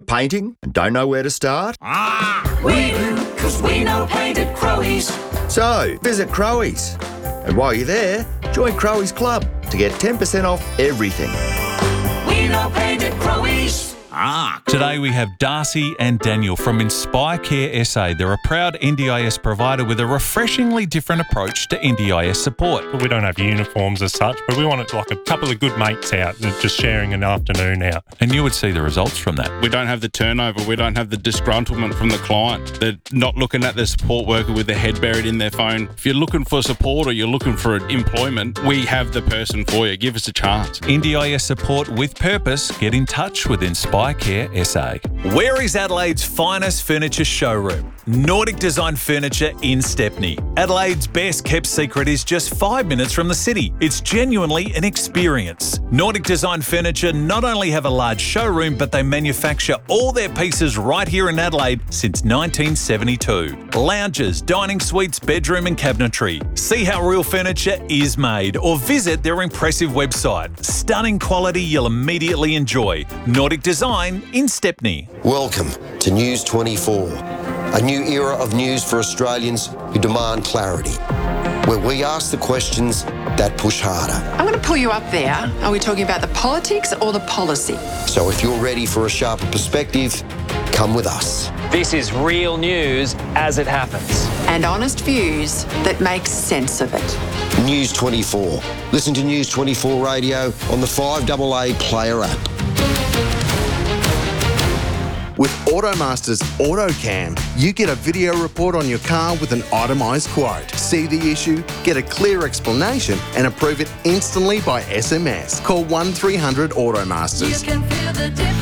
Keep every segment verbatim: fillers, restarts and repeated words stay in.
painting and don't know where to start? Ah, we do, because we know paint at Crowies. So, visit Crowies. And while you're there, join Crowies Club to get ten percent off everything. We know paint at Crowies. Ah. Today we have Darcy and Daniel from Inspire Care S A. They're a proud N D I S provider with a refreshingly different approach to N D I S support. We don't have uniforms as such, but we want it like a couple of good mates out, just sharing an afternoon out. And you would see the results from that. We don't have the turnover. We don't have the disgruntlement from the client. They're not looking at the support worker with their head buried in their phone. If you're looking for support or you're looking for employment, we have the person for you. Give us a chance. N D I S support with purpose. Get in touch with Inspire Care S A. Where is Adelaide's finest furniture showroom? Nordic Design Furniture in Stepney. Adelaide's best kept secret is just five minutes from the city. It's genuinely an experience. Nordic Design Furniture not only have a large showroom, but they manufacture all their pieces right here in Adelaide since nineteen seventy-two. Lounges, dining suites, bedroom and cabinetry. See how real furniture is made or visit their impressive website. Stunning quality you'll immediately enjoy. Nordic Design in Stepney. Welcome to News twenty-four, a new era of news for Australians who demand clarity, where we ask the questions that push harder. I'm going to pull you up there. Are we talking about the politics or the policy? So if you're ready for a sharper perspective, come with us. This is real news as it happens. And honest views that make sense of it. News twenty-four. Listen to News twenty-four Radio on the five A A Player app. With Automaster's AutoCam, you get a video report on your car with an itemised quote. See the issue, get a clear explanation and approve it instantly by S M S. Call one three hundred Automasters. You can feel the difference.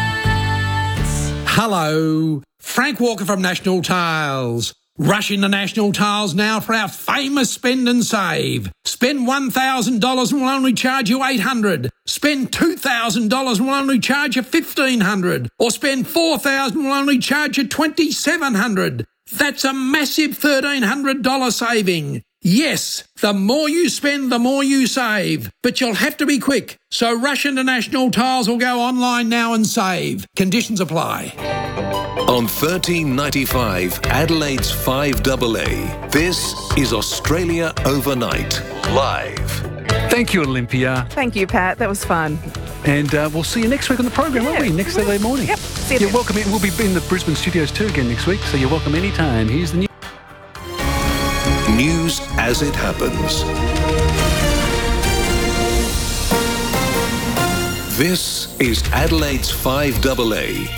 Hello, Frank Walker from National Tiles. Rush into National Tiles now for our famous spend and save. Spend one thousand dollars and we'll only charge you eight hundred dollars. Spend two thousand dollars and we'll only charge you fifteen hundred dollars. Or spend four thousand dollars and we'll only charge you twenty-seven hundred dollars. That's a massive thirteen hundred dollars saving. Yes, the more you spend, the more you save. But you'll have to be quick. So rush into National Tiles or go online now and save. Conditions apply. On thirteen ninety-five, Adelaide's five A A, this is Australia Overnight, live. Thank you, Olympia. Thank you, Pat. That was fun. And uh, we'll see you next week on the program, yeah, won't we? Next Saturday morning. Yep. See you You're then. welcome. We'll be in the Brisbane studios too again next week, so you're welcome anytime. Here's the news. News as it happens. This is Adelaide's five A A.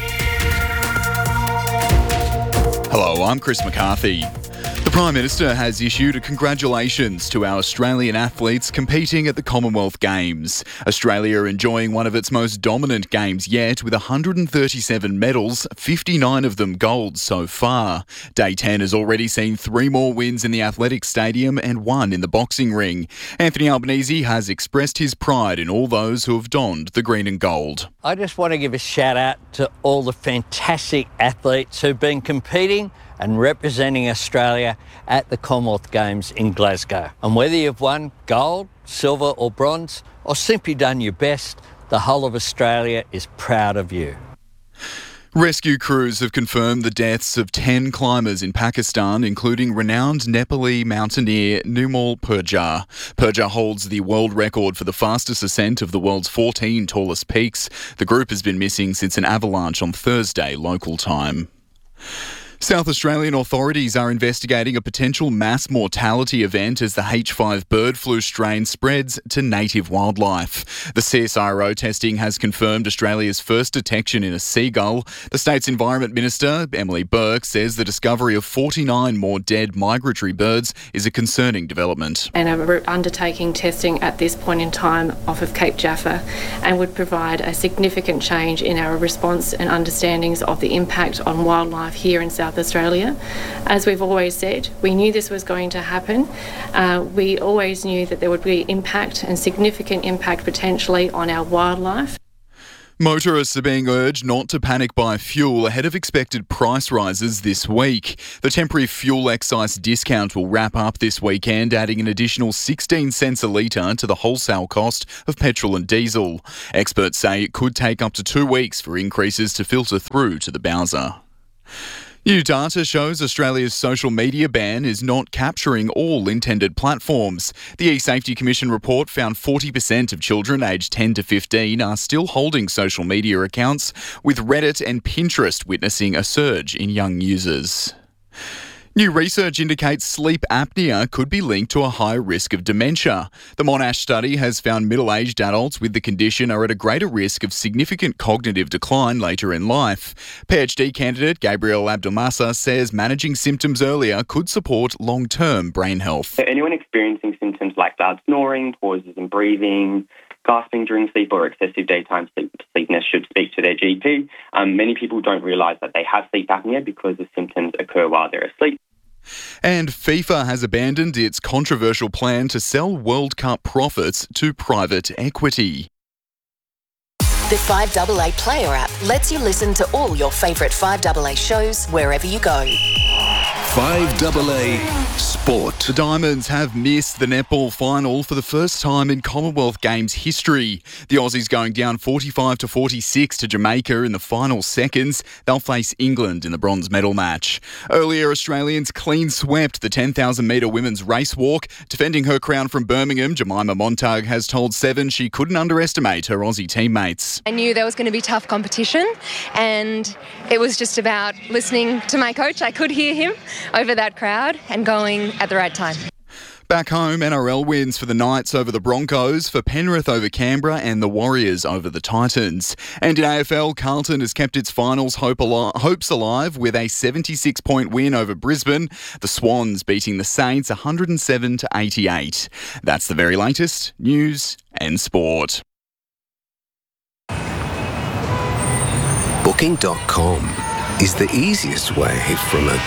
Hello, I'm Chris McCarthy. The Prime Minister has issued a congratulations to our Australian athletes competing at the Commonwealth Games. Australia enjoying one of its most dominant games yet with one hundred thirty-seven medals, fifty-nine of them gold so far. Day ten has already seen three more wins in the Athletics Stadium and one in the boxing ring. Anthony Albanese has expressed his pride in all those who have donned the green and gold. I just want to give a shout out to all the fantastic athletes who've been competing and representing Australia at the Commonwealth Games in Glasgow. And whether you've won gold, silver or bronze, or simply done your best, the whole of Australia is proud of you. Rescue crews have confirmed the deaths of ten climbers in Pakistan, including renowned Nepali mountaineer Numal Purja. Purja holds the world record for the fastest ascent of the world's fourteen tallest peaks. The group has been missing since an avalanche on Thursday local time. South Australian authorities are investigating a potential mass mortality event as the H five bird flu strain spreads to native wildlife. The C S I R O testing has confirmed Australia's first detection in a seagull. The state's Environment Minister, Emily Burke, says the discovery of forty-nine more dead migratory birds is a concerning development. And we're undertaking testing at this point in time off of Cape Jaffa and would provide a significant change in our response and understandings of the impact on wildlife here in South Australia. As we've always said, we knew this was going to happen. Uh, we always knew that there would be impact and significant impact potentially on our wildlife. Motorists are being urged not to panic buy fuel ahead of expected price rises this week. The temporary fuel excise discount will wrap up this weekend, adding an additional sixteen cents a litre to the wholesale cost of petrol and diesel. Experts say it could take up to two weeks for increases to filter through to the Bowser. New data shows Australia's social media ban is not capturing all intended platforms. The E-Safety Commission report found forty percent of children aged ten to fifteen are still holding social media accounts, with Reddit and Pinterest witnessing a surge in young users. New research indicates sleep apnea could be linked to a high risk of dementia. The Monash study has found middle-aged adults with the condition are at a greater risk of significant cognitive decline later in life. PhD candidate Gabriel Abdelmassa says managing symptoms earlier could support long-term brain health. So anyone experiencing symptoms like loud snoring, pauses in breathing, gasping during sleep or excessive daytime sleep, sleepiness should speak to their G P. Um, many people don't realise that they have sleep apnea because the symptoms occur while they're asleep. And FIFA has abandoned its controversial plan to sell World Cup profits to private equity. The five A A Player app lets you listen to all your favourite five A A shows wherever you go. five A A Sport. The Diamonds have missed the netball final for the first time in Commonwealth Games history. The Aussies going down forty-five to forty-six to Jamaica in the final seconds. They'll face England in the bronze medal match. Earlier, Australians clean swept the ten thousand metre women's race walk. Defending her crown from Birmingham, Jemima Montag has told Seven she couldn't underestimate her Aussie teammates. I knew there was going to be tough competition, and it was just about listening to my coach. I could hear him over that crowd and going at the right time. Back home, N R L wins for the Knights over the Broncos, for Penrith over Canberra and the Warriors over the Titans. And in A F L, Carlton has kept its finals hope al- hopes alive with a seventy-six point win over Brisbane. The Swans beating the Saints one hundred seven to eighty-eight. That's the very latest news and sport. Booking dot com is the easiest way from a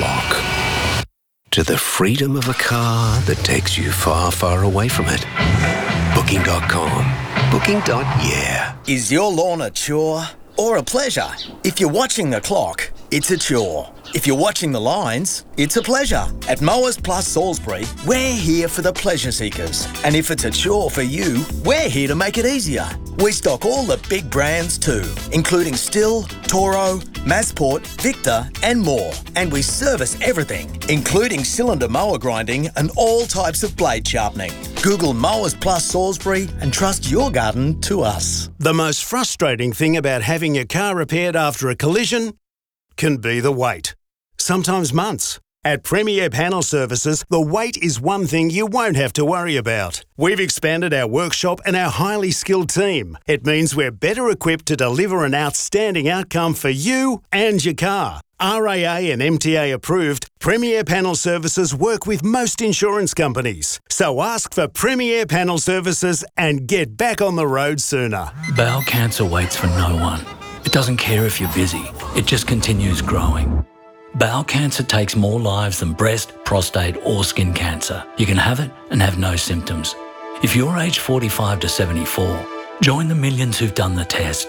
gridlock to the freedom of a car that takes you far, far away from it. Booking dot com. Booking. Yeah. Is your lawn a chore or a pleasure? If you're watching the clock, it's a chore. If you're watching the lines, it's a pleasure. At Mowers Plus Salisbury, we're here for the pleasure seekers. And if it's a chore for you, we're here to make it easier. We stock all the big brands too, including Stihl, Toro, Massport, Victor and more. And we service everything, including cylinder mower grinding and all types of blade sharpening. Google Mowers Plus Salisbury and trust your garden to us. The most frustrating thing about having your car repaired after a collision can be the wait. Sometimes months. At Premier Panel Services, the wait is one thing you won't have to worry about. We've expanded our workshop and our highly skilled team. It means we're better equipped to deliver an outstanding outcome for you and your car. R A A and M T A approved, Premier Panel Services work with most insurance companies. So ask for Premier Panel Services and get back on the road sooner. Bowel cancer waits for no one. It doesn't care if you're busy. It just continues growing. Bowel cancer takes more lives than breast, prostate or skin cancer. You can have it and have no symptoms. If you're aged forty-five to seventy-four, join the millions who've done the test.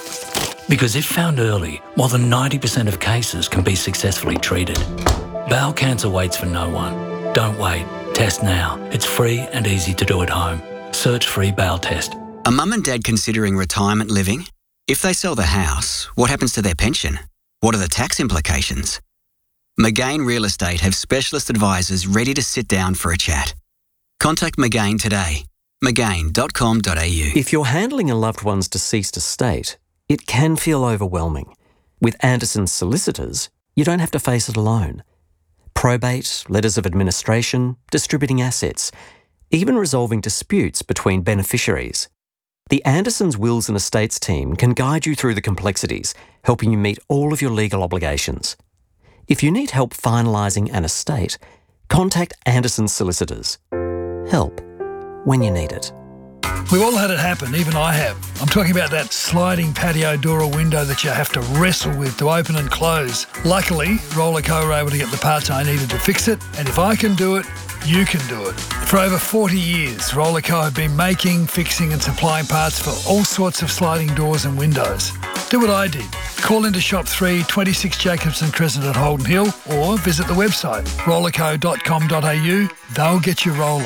Because if found early, more than ninety percent of cases can be successfully treated. Bowel cancer waits for no one. Don't wait. Test now. It's free and easy to do at home. Search free bowel test. Are mum and dad considering retirement living? If they sell the house, what happens to their pension? What are the tax implications? McGain Real Estate have specialist advisors ready to sit down for a chat. Contact McGain today. McGain dot com dot a u. If you're handling a loved one's deceased estate, it can feel overwhelming. With Anderson's solicitors, you don't have to face it alone. Probate, letters of administration, distributing assets, even resolving disputes between beneficiaries. The Anderson's Wills and Estates team can guide you through the complexities, helping you meet all of your legal obligations. If you need help finalising an estate, contact Anderson's solicitors. Help when you need it. We've all had it happen, even I have. I'm talking about that sliding patio door or window that you have to wrestle with to open and close. Luckily, Rollerco were able to get the parts I needed to fix it, and if I can do it, you can do it. For over forty years, Rollerco have been making, fixing and supplying parts for all sorts of sliding doors and windows. Do what I did. Call into shop three, twenty-six Jacobson Crescent at Holden Hill, or visit the website rollerco dot com dot a u. They'll get you rolling.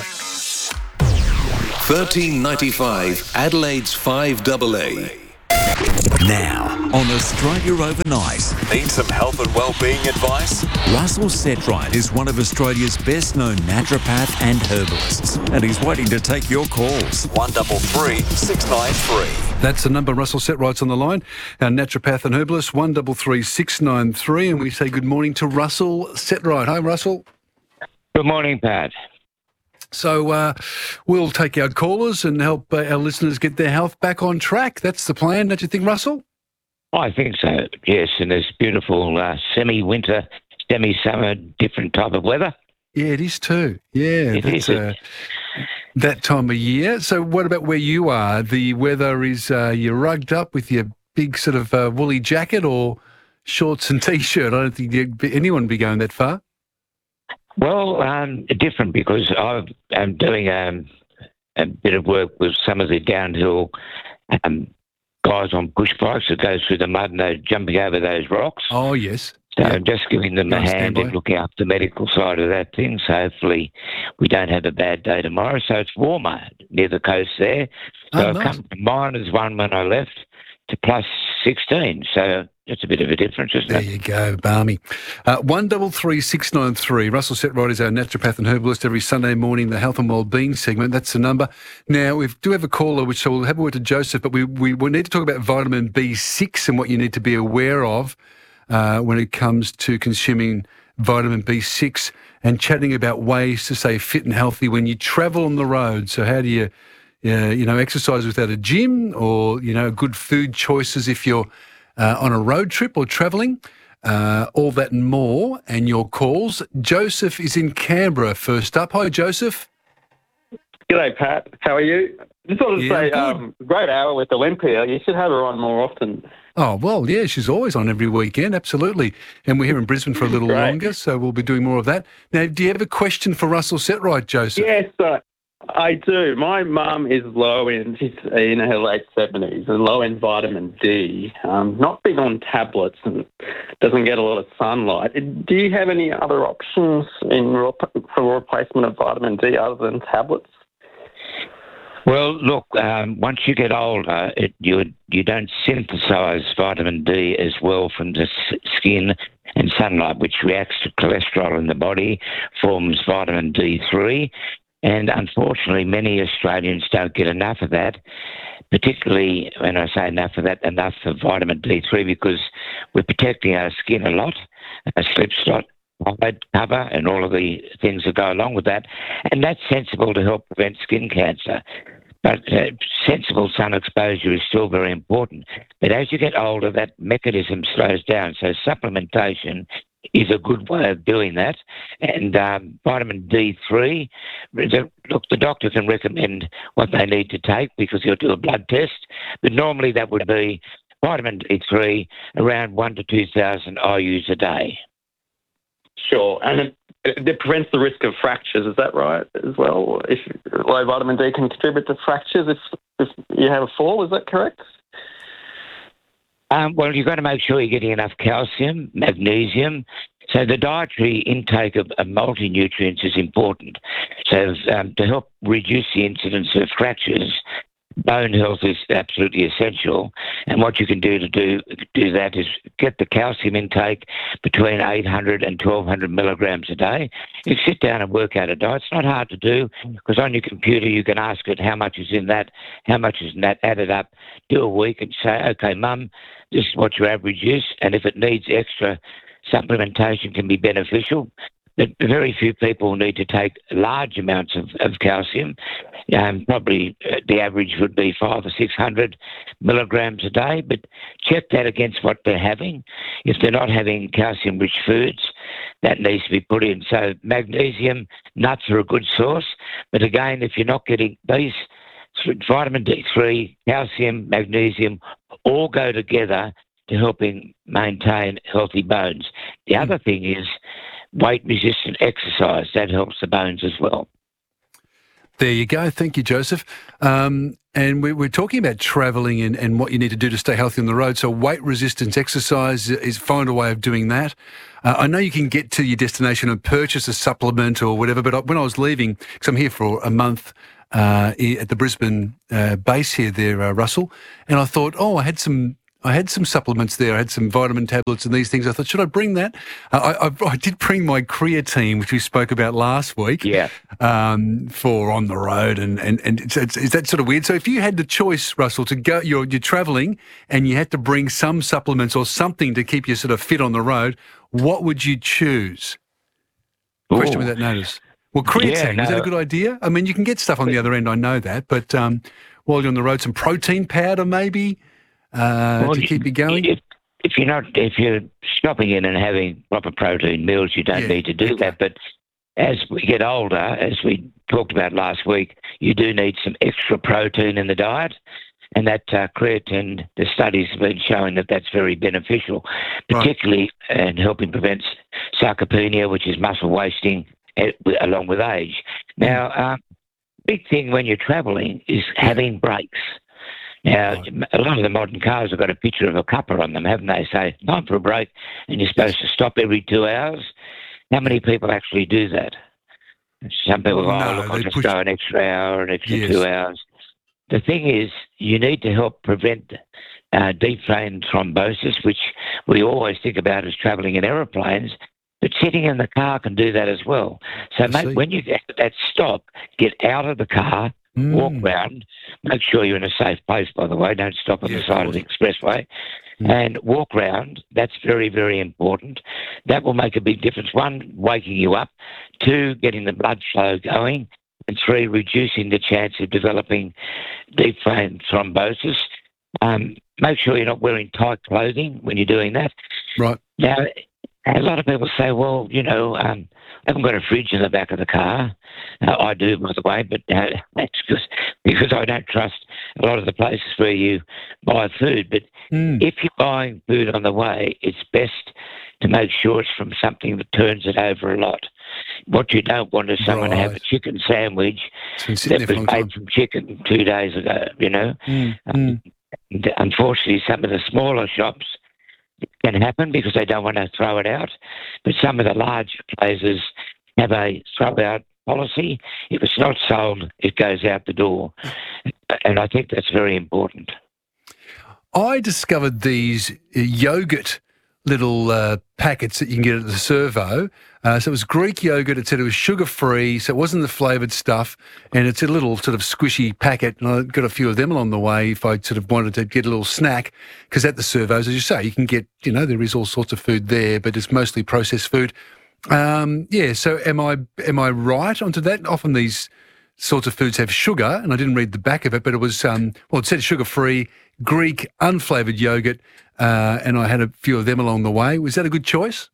thirteen ninety-five Adelaide's five double A. Now, on Australia Overnight. Need some health and well-being advice? Russell Setright is one of Australia's best-known naturopath and herbalists, and he's waiting to take your calls. one double three six nine three. That's the number. Russell Setright's on the line, our naturopath and herbalist, one double three six nine three, and we say good morning to Russell Setright. Hi, Russell. Good morning, Pat. So uh, we'll take our callers and help uh, our listeners get their health back on track. That's the plan, don't you think, Russell? I think so, yes. And there's beautiful uh, semi-winter, semi-summer, different type of weather. Yeah, it is too. Yeah, it that's is. Uh, that time of year. So what about where you are? The weather is, uh, you're rugged up with your big sort of uh, woolly jacket or shorts and T-shirt. I don't think anyone would be going that far. Well, um, different because I've, I'm doing um, a bit of work with some of the downhill um, guys on push bikes that go through the mud and they're jumping over those rocks. Oh, yes. So yeah. I'm just giving them a hand and looking after the medical side of that thing. So hopefully we don't have a bad day tomorrow. So it's warmer near the coast there. So oh, I've nice. come from minus one when I left to plus sixteen. So that's a bit of a difference, isn't there it? There you go, balmy. Uh, one double three six nine three. Russell Setright is our naturopath and herbalist every Sunday morning, the health and wellbeing segment. That's the number. Now, we do have a caller, which so we'll have a word to Joseph, but we, we, we need to talk about vitamin B six and what you need to be aware of uh, when it comes to consuming vitamin B six and chatting about ways to stay fit and healthy when you travel on the road. So how do you, uh, you know, exercise without a gym or, you know, good food choices if you're Uh, on a road trip or travelling, uh, all that and more, and your calls. Joseph is in Canberra first up. Hi, Joseph. G'day, Pat. How are you? Just wanted to Yeah, say, good. um, great hour with Olympia. You should have her on more often. Oh, well, yeah, she's always on every weekend, absolutely. And we're here in Brisbane for a little Great. longer, so we'll be doing more of that. Now, do you have a question for Russell Setright, Joseph? Yes, uh, I do. My mum is low end. She's in her late seventies and low in vitamin D. Um, not big on tablets and doesn't get a lot of sunlight. Do you have any other options in rep- for replacement of vitamin D other than tablets? Well, look, um, once you get older, it, you you don't synthesize vitamin D as well from the s- skin and sunlight, which reacts to cholesterol in the body, forms vitamin D three. And unfortunately, many Australians don't get enough of that, particularly when I say enough of that, enough of vitamin D three, because we're protecting our skin a lot, a slip slot, hide cover, and all of the things that go along with that. And that's sensible to help prevent skin cancer. But uh, sensible sun exposure is still very important. But as you get older, that mechanism slows down. So supplementation is a good way of doing that. And um, vitamin D three, the, look, the doctor can recommend what they need to take because he'll do a blood test. But normally that would be vitamin D three around one to two thousand I U's a day. Sure. And it, it prevents the risk of fractures, is that right, as well? If low vitamin D can contribute to fractures if, if you have a fall, is that correct? Um, well, you've got to make sure you're getting enough calcium, magnesium. So the dietary intake of, of multi-nutrients is important. So um, to help reduce the incidence of fractures, bone health is absolutely essential. And what you can do to do do that is get the calcium intake between eight hundred and twelve hundred milligrams a day. You sit down and work out a diet. It's not hard to do because on your computer you can ask it how much is in that, how much is in that, add it up, do a week and say, okay, Mum, this is what your average is. And if it needs extra supplementation can be beneficial. But very few people need to take large amounts of, of calcium. Um, probably uh, the average would be five or six hundred milligrams a day. But check that against what they're having. If they're not having calcium-rich foods, that needs to be put in. So magnesium, nuts are a good source. But again, if you're not getting these, vitamin D three, calcium, magnesium, all go together to helping maintain healthy bones. The other thing is weight-resistant exercise. That helps the bones as well. There you go. Thank you, Joseph. Um, and we, we're talking about travelling and, and what you need to do to stay healthy on the road. So weight resistance exercise is find a way of doing that. Uh, I know you can get to your destination and purchase a supplement or whatever, but when I was leaving, because I'm here for a month uh, at the Brisbane uh, base here there, uh, Russell, and I thought, oh, I had some I had some supplements there. I had some vitamin tablets and these things. I thought, should I bring that? Uh, I, I, I did bring my creatine, which we spoke about last week, yeah, um, for on the road. And, and, and it's, it's, is that sort of weird? So if you had the choice, Russell, to go, you're, you're travelling and you had to bring some supplements or something to keep you sort of fit on the road, what would you choose? Ooh. Question without notice. Well, creatine, yeah, no. Is that a good idea? I mean, you can get stuff on the other end, I know that, but um, while you're on the road, some protein powder maybe? Uh, well, to keep you going? If, if you're not, if you're stopping in and having proper protein meals, you don't yeah, need to do okay. that. But as we get older, as we talked about last week, you do need some extra protein in the diet. And that uh, creatine, the studies have been showing that that's very beneficial, particularly right. in helping prevent sarcopenia, which is muscle wasting, along with age. Now, uh, big thing when you're travelling is having breaks. Now, a lot of the modern cars have got a picture of a cuppa on them, haven't they? Say, time for a break, and you're supposed to stop every two hours. How many people actually do that? Some people go, oh, no, look, I'll just push... go an extra hour, an extra yes. two hours. The thing is, you need to help prevent uh, deep vein thrombosis, which we always think about as travelling in aeroplanes, but sitting in the car can do that as well. So, mate, when you get that stop, get out of the car, Mm. walk round, make sure you're in a safe place, by the way, don't stop on yeah, the side of the expressway, mm. and walk round. That's very, very important. That will make a big difference. One, waking you up. Two, getting the blood flow going. And three, reducing the chance of developing deep vein thrombosis. Um, make sure you're not wearing tight clothing when you're doing that. Right. Now, a lot of people say, well, you know, um, I haven't got a fridge in the back of the car. Uh, I do, by the way, but uh, that's because, because I don't trust a lot of the places where you buy food. But mm. if you're buying food on the way, it's best to make sure it's from something that turns it over a lot. What you don't want is someone right. to have a chicken sandwich that was made from chicken two days ago, you know. Mm. Um, mm. Unfortunately, some of the smaller shops, it can happen because they don't want to throw it out. But some of the large places have a throw-out policy. If it's not sold, it goes out the door. And I think that's very important. I discovered these yogurt little uh, packets that you can get at the Servo. Uh, so it was Greek yogurt. It said it was sugar-free, so it wasn't the flavoured stuff. And it's a little sort of squishy packet. And I got a few of them along the way if I sort of wanted to get a little snack. Because at the Servos, as you say, you can get, you know, there is all sorts of food there, but it's mostly processed food. Um, yeah, so am I am I right onto that? Often these sorts of foods have sugar, and I didn't read the back of it, but it was, um, well, it said sugar-free, Greek, unflavoured yogurt, uh, and I had a few of them along the way. Was that a good choice?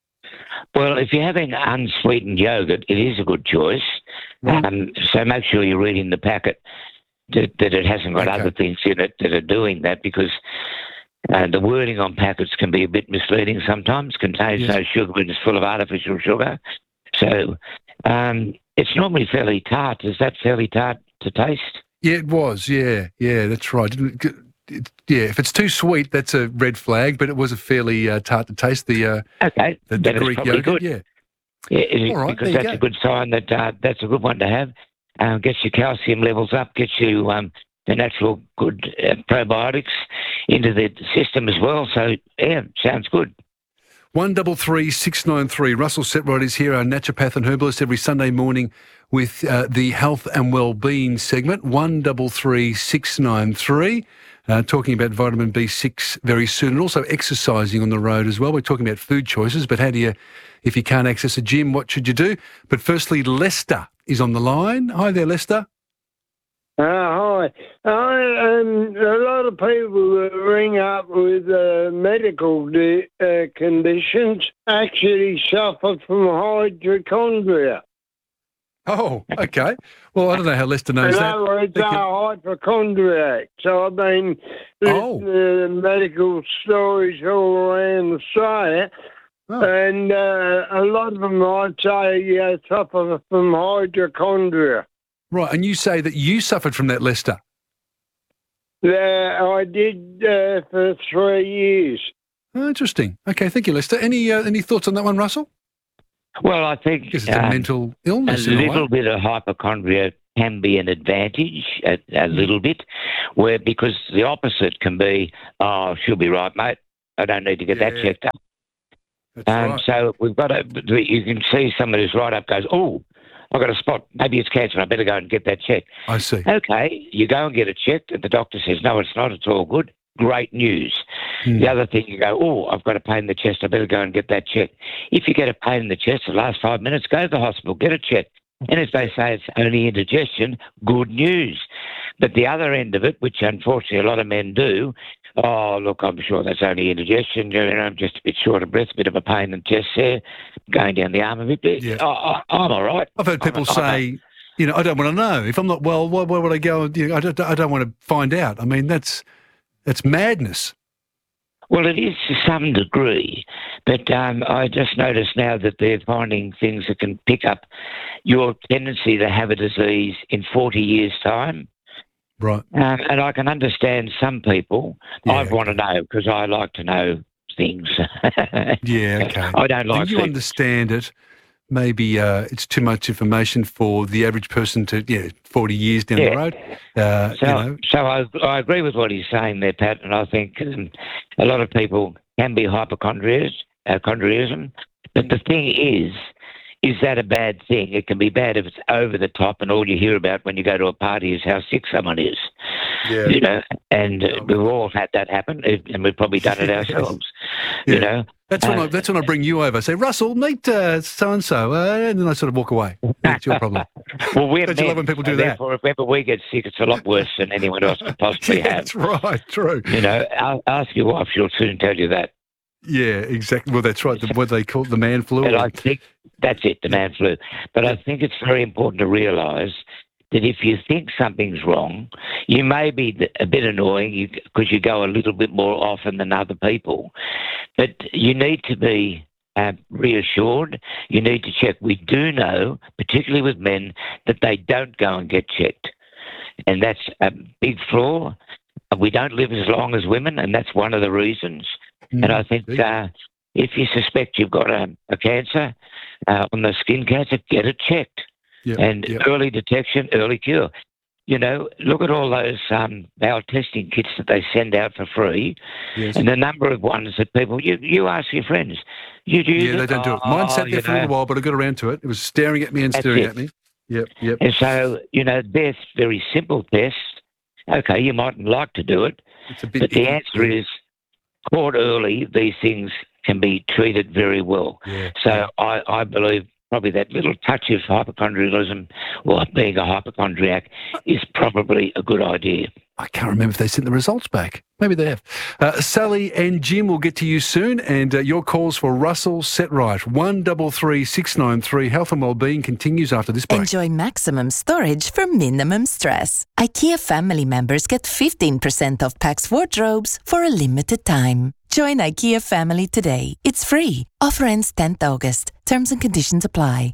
Well, if you're having unsweetened yogurt, it is a good choice. Right. Um, so make sure you're reading the packet that, that it hasn't got okay. other things in it that are doing that, because uh, the wording on packets can be a bit misleading sometimes. Contains yes. no sugar, but it's full of artificial sugar. So um, it's normally fairly tart. Is that fairly tart to taste? Yeah, it was. Yeah, yeah, that's right. Didn't it, it, yeah, if it's too sweet, that's a red flag. But it was a fairly uh, tart to taste. The uh, okay, the, the Greek yogurt. Good. Yeah, yeah, it, all right, because that's go. a good sign that uh, that's a good one to have. Uh, gets your calcium levels up. Gets you um, the natural good uh, probiotics into the system as well. So yeah, sounds good. One double three six nine three. Russell Setright is here, our naturopath and herbalist, every Sunday morning with uh, the health and well-being segment. One double three six nine three. Uh, talking about vitamin B six very soon, and also exercising on the road as well. We're talking about food choices, but how do you, if you can't access a gym, what should you do? But firstly, Lester is on the line. Hi there, Lester. Uh, hi. I, um, a lot of people that ring up with uh, medical de- uh, conditions actually suffer from hypochondria. Oh, okay. Well, I don't know how Lester knows In that. other words, they're hypochondriac. So I've been oh. listening to medical stories all around Australia. Oh. And uh, a lot of them, I'd say, uh, suffer from hypochondria. Right, and you say that you suffered from that, Lester? Yeah, I did uh, for three years. Oh, interesting. Okay, thank you, Lester. Any uh, any thoughts on that one, Russell? Well, I think Because it's a um, mental illness a in a little way. bit of hypochondria can be an advantage, a, a little bit, where because the opposite can be, oh, she'll be right, mate. I don't need to get that Yeah. checked up. That's Um, right. So we've got to, you can see someone who's right up goes, oh, I've got a spot. Maybe it's cancer. I better go and get that checked. I see. Okay, you go and get it checked, and the doctor says, no, it's not. It's all good. Great news. Hmm. The other thing, you go, oh, I've got a pain in the chest. I better go and get that checked. If you get a pain in the chest the last five minutes, go to the hospital, get it checked. And if they say it's only indigestion, good news. But the other end of it, which unfortunately a lot of men do, oh, look, I'm sure that's only indigestion. You know, I'm just a bit short of breath, a bit of a pain in the chest there, going down the arm a bit. Yeah. Oh, I- I'm all right. I've heard people I'm- I'm- say, you know, I don't want to know. If I'm not well, why, why would I go? You know, I don't, I don't want to find out. I mean, that's that's madness. Well, it is to some degree, but um, I just noticed now that they're finding things that can pick up your tendency to have a disease in forty years' time. Right. Um, and I can understand some people. Yeah, I want to know because I like to know things. Yeah, okay. I don't like you things. understand it. Maybe uh, it's too much information for the average person to, yeah, forty years down Yeah. the road. Uh, So, you know, so I, I agree with what he's saying there, Pat, and I think um, a lot of people can be hypochondrias, uh, chondriism. But the thing is, is that a bad thing? It can be bad if it's over the top and all you hear about when you go to a party is how sick someone is. Yeah. You know, and uh, we've all had that happen, uh, and we've probably done it ourselves. You know, that's when Uh, I that's when I bring you over. Say, Russell, meet so and so, and then I sort of walk away. That's your problem. well, we're Don't you love men, when people do and that? Therefore, if ever we get sick, it's a lot worse than anyone else could possibly Yeah, have. that's right. True. You know, I'll ask your wife; she'll soon tell you that. Yeah, exactly. Well, that's right. The, what they call it, the man flu. But or- I think that's it, the man flu. But I think it's very important to realise that if you think something's wrong, you may be th- a bit annoying because you, you go a little bit more often than other people. But you need to be uh, reassured. You need to check. We do know, particularly with men, that they don't go and get checked. And that's a big flaw. We don't live as long as women, and that's one of the reasons. Mm, And I think uh, if you suspect you've got a, a cancer, uh, on the skin cancer, get it checked. Yep, and yep. early detection, early cure. You know, look at all those um, bowel testing kits that they send out for free, Yes. and the number of ones that people, you, you ask your friends, you do Yeah, they don't do it. Mine sat Oh, there you for a little know. while, but I got around to it. It was staring at me and That's staring it. at me. Yep, yep. And so, you know, they're very simple tests. Okay, you mightn't like to do it, It's a bit but the icky. answer is caught early, these things can be treated very well. Yeah. So I, I believe probably that little touch of hypochondrialism or being a hypochondriac is probably a good idea. I can't remember if they sent the results back. Maybe they have. Uh, Sally and Jim will get to you soon, and uh, your calls for Russell Set Right. one double three six nine three. Health and Wellbeing continues after this break. Enjoy maximum storage for minimum stress. IKEA family members get fifteen percent off Pax wardrobes for a limited time. Join IKEA family today. It's free. Offer ends tenth August. Terms and conditions apply.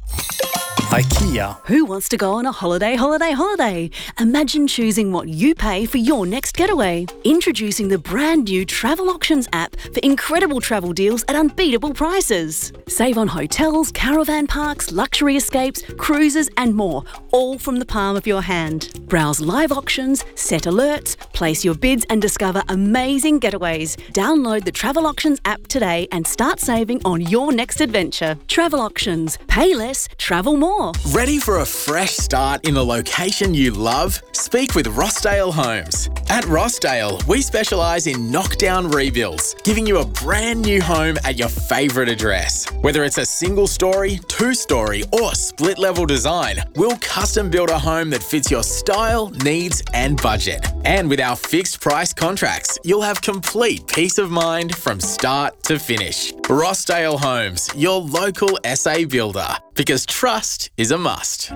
IKEA. Who wants to go on a holiday, holiday, holiday? Imagine choosing what you pay for your next getaway. Introducing the brand new Travel Auctions app for incredible travel deals at unbeatable prices. Save on hotels, caravan parks, luxury escapes, cruises and more, all from the palm of your hand. Browse live auctions, set alerts, place your bids and discover amazing getaways. Download the Travel Auctions app today and start saving on your next adventure. Travel Auctions. Pay less, travel more. Ready for a fresh start in the location you love? Speak with Rossdale Homes. At Rossdale, we specialise in knockdown rebuilds, giving you a brand new home at your favourite address. Whether it's a single story, two story or split level design, we'll custom build a home that fits your style, needs and budget. And with our fixed price contracts, you'll have complete peace of mind from start to finish. Rossdale Homes, your local S A builder, because trust is a must.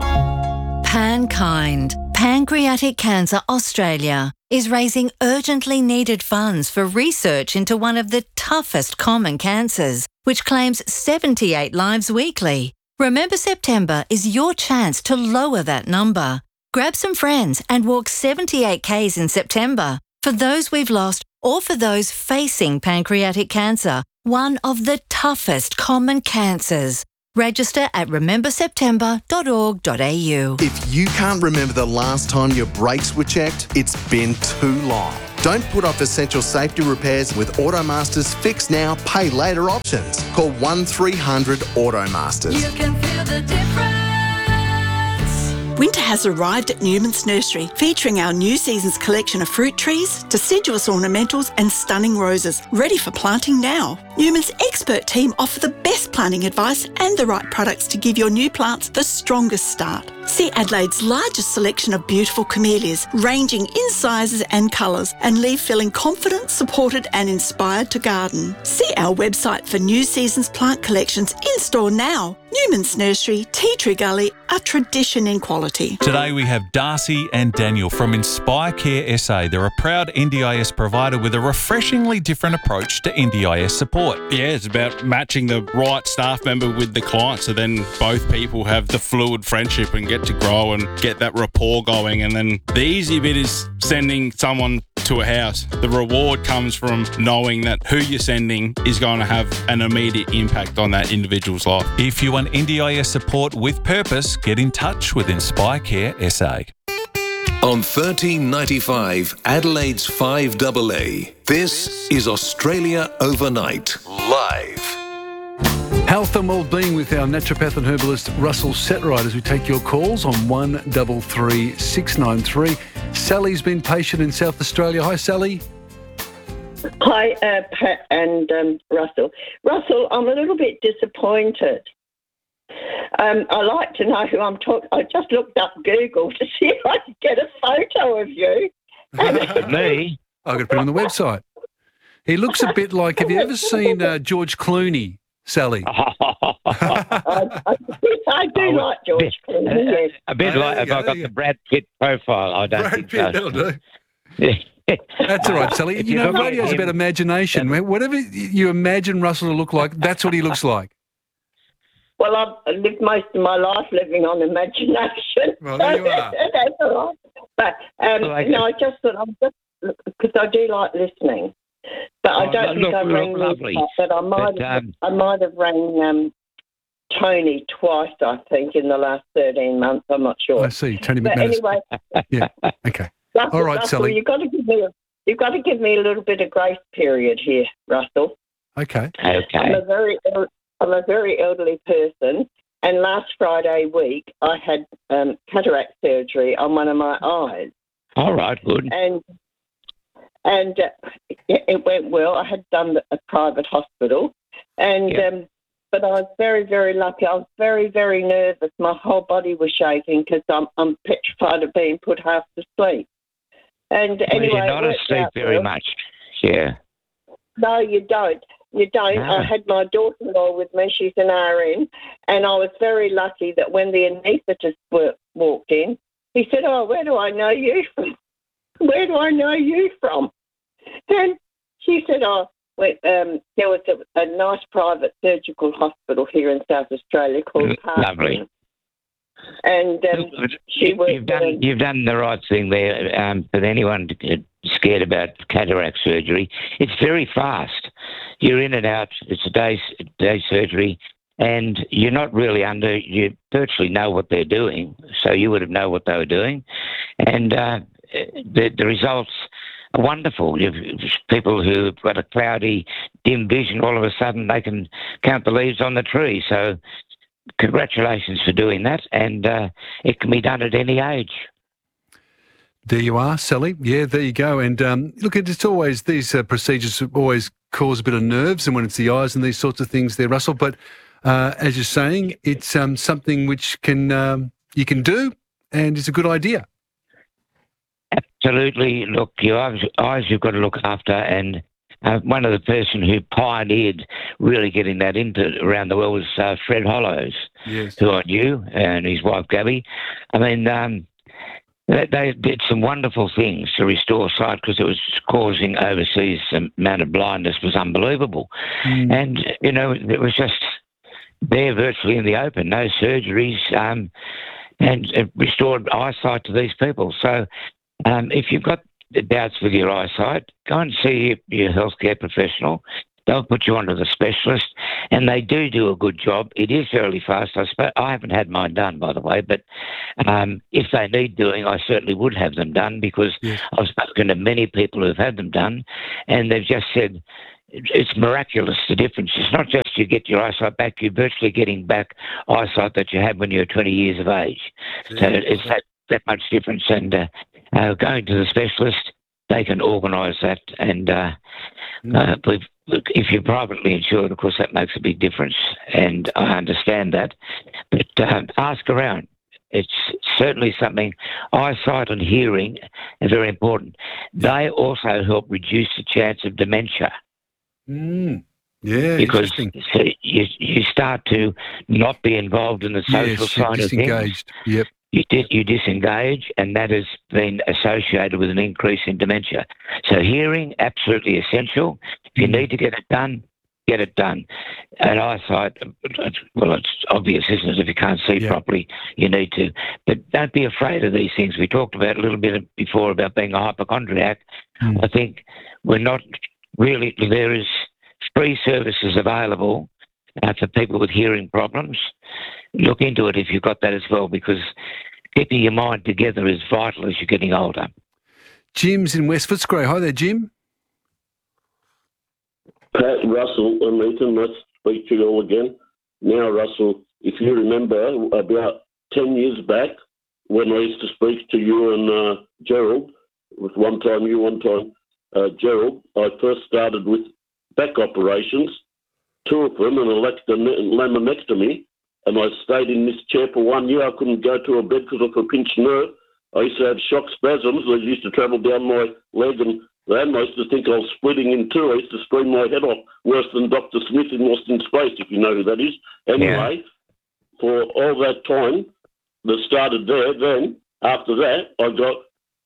Pankind, Pancreatic Cancer Australia, is raising urgently needed funds for research into one of the toughest common cancers. which claims seventy-eight lives weekly. Remember September is your chance to lower that number. Grab some friends and walk seventy-eight kays in September for those we've lost or for those facing pancreatic cancer, one of the toughest common cancers. Register at remember september dot org dot a u. If you can't remember the last time your brakes were checked, it's been too long. Don't put off essential safety repairs with Automaster's Fix Now, Pay Later options. Call one three hundred Automasters. You can feel the difference. Winter has arrived at Newman's Nursery, featuring our new season's collection of fruit trees, deciduous ornamentals and stunning roses, ready for planting now. Newman's expert team offer the best planting advice and the right products to give your new plants the strongest start. See Adelaide's largest selection of beautiful camellias, ranging in sizes and colours, and leave feeling confident, supported and inspired to garden. See our website for new season's plant collections in store now. Newman's Nursery, Tea Tree Gully, a tradition in quality. Today we have Darcy and Daniel from Inspire Care S A. They're a proud N D I S provider with a refreshingly different approach to N D I S support. Yeah, it's about matching the right staff member with the client, so then both people have the fluid friendship and get to grow and get that rapport going. And then the easy bit is sending someone to a house. The reward comes from knowing that who you're sending is going to have an immediate impact on that individual's life. If you want N D I S support with purpose, get in touch with Inspire Care S A. On thirteen ninety-five Adelaide's five double A, this is Australia Overnight, live. Health and Wellbeing with our naturopath and herbalist Russell Setright as we take your calls on one three three six nine three. Sally's been patient in South Australia. Hi, Sally. Hi, uh, Pat and um, Russell. Russell, I'm a little bit disappointed. Um, I like to know who I'm talking. I just looked up Google to see if I could get a photo of you. Me? I've got to put him on the website. He looks a bit like, have you ever seen uh, George Clooney, Sally? I, I, I do Oh, like George bit- Clooney, yes. A bit Oh, like, there have you I go, got there the Brad Pitt profile? I don't Brad think Pitt, so. that'll do. That's all right, Sally. If You you know, look at radio's him- about imagination. Whatever you imagine Russell to look like, that's what he looks like. Well, I've lived most of my life living on imagination. Well, there you are. That's all right. But, um, Well, I no, guess- I just thought, I'm just, because I do like listening. But I Oh, don't look- think I look rang lovely. you, but I might, But, have, um, I might have rang um, Tony twice, I think, in the last thirteen months. I'm not sure. I see. Tony But McManus. anyway, Yeah, okay. Russell, All right, Russell, Sally. You've got to give me a, you've got to give me a little bit of grace period here, Russell. Okay. I'm Okay. a very, el- I'm a very elderly person, and last Friday week I had um, cataract surgery on one of my eyes, All right, good. and and uh, it, it went well. I had done a private hospital, and Yeah. um, but I was very, very lucky. I was very, very nervous. My whole body was shaking because I'm I'm petrified of being put half to sleep. And Well, anyway, you're not it worked asleep out very well. much. Yeah. No, you don't. You don't. No. I had my daughter-in-law with me. She's an R N, and I was very lucky that when the anaesthetist wa- walked in, he said, "Oh, where do I know you from? Where do I know you from?" And she said, "Oh, well, um, there was a, a nice private surgical hospital here in South Australia called Lovely. Parsons." And um, she You- was. You've done, you've done the right thing there. Um, for anyone to get scared about cataract surgery, it's very fast. You're in and out. It's a day day surgery, and you're not really under. You virtually know what they're doing, so you would have known what they were doing, and uh, the the results are wonderful. You've people who've got a cloudy, dim vision. All of a sudden, they can count the leaves on the tree. So. Congratulations for doing that, and uh, it can be done at any age. There you are, Sally. Yeah, there you go. And um, look, it's always, these uh, procedures always cause a bit of nerves, and when it's the eyes and these sorts of things there, Russell. But uh, as you're saying, it's um, something which can um, you can do, and it's a good idea. Absolutely. Look, your eyes, eyes you've got to look after, and uh, one of the person who pioneered really getting that into around the world was uh, Fred Hollows, Yes. who I knew, and his wife Gabby. I mean, um, They, they did some wonderful things to restore sight because it was causing overseas the amount of blindness was unbelievable. Mm. And, you know, it was just there virtually in the open, no surgeries, um, and it restored eyesight to these people. So um, if you've got doubts with your eyesight, go and see your, your healthcare professional. They'll put you onto the specialist, and they do do a good job. It is fairly fast. I suppose I haven't had mine done, by the way, but um, if they need doing, I certainly would have them done because yes. I've spoken to many people who've had them done, and they've just said it's miraculous, the difference. It's not just you get your eyesight back, you're virtually getting back eyesight that you had when you were twenty years of age. Yeah. So it's that, that much difference, and uh, uh, going to the specialist, they can organise that, and uh, mm. uh, we've Look, if you're privately insured, of course, that makes a big difference, and I understand that. But uh, ask around. It's certainly something. Eyesight and hearing are very important. They also help reduce the chance of dementia. Mm. Yeah, because so you you start to not be involved in the social yes, side of things. Disengaged. Yep. You, di- you disengage, and that has been associated with an increase in dementia. So hearing, absolutely essential. If you need to get it done, get it done. And eyesight, well, it's obvious, isn't it? If you can't see yeah. properly, you need to. But don't be afraid of these things. We talked about a little bit before about being a hypochondriac. Mm. I think we're not really, there is free services available uh, for people with hearing problems. Look into it if you've got that as well, because keeping your mind together is vital as you're getting older. Jim's in West Footscray. Hi there, Jim. Pat, Russell and Ethan, let's speak to you all again. Now, Russell, if you remember, about ten years back, when I used to speak to you and uh, Gerald, with one time you, one time uh, Gerald, I first started with back operations, two of them, and a laminectomy. And I stayed in this chair for one year. I couldn't go to a bed because of a pinched nerve. I used to have shock spasms. They used to travel down my leg, and then I used to think I was splitting in two. I used to scream my head off, worse than Doctor Smith in Lost in Space, if you know who that is. Anyway, yeah. for all that time that started there, then after that, I got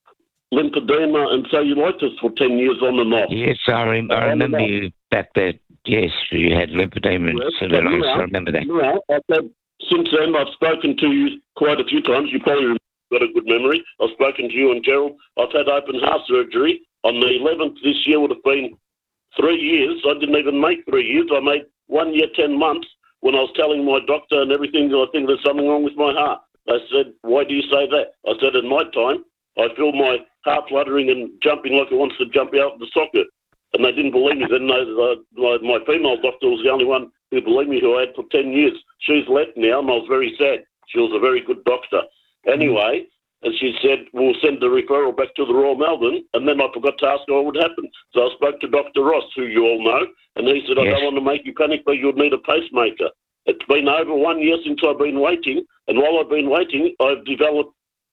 lymphedema and cellulitis for ten years on and off. Yes, I, rem- I remember you back there. Yes, you had lymphedema and cellulitis. I remember that. Now, I've had, since then, I've spoken to you quite a few times. You probably got a good memory. I've spoken to you and Gerald. I've had open heart surgery. On the eleventh this year would have been three years. I didn't even make three years. I made one year, ten months when I was telling my doctor and everything that I think there's something wrong with my heart. They said, why do you say that? I said, in my time, I feel my heart fluttering and jumping like it wants to jump out of the socket. And they didn't believe me. Then they, uh, my, my female doctor was the only one who believed me, who I had for ten years. She's left now, and I was very sad. She was a very good doctor. Anyway, and she said, we'll send the referral back to the Royal Melbourne, and then I forgot to ask her what would happen. So I spoke to Doctor Ross, who you all know, and he said, I yes. don't want to make you panic, but you'll need a pacemaker. It's been over one year since I've been waiting, and while I've been waiting, I've developed